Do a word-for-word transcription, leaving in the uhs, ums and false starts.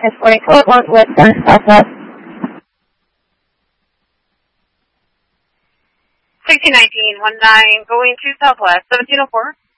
transporting code one with Southwest. sixteen nineteen, one nine, going to Southwest, seventeen oh four.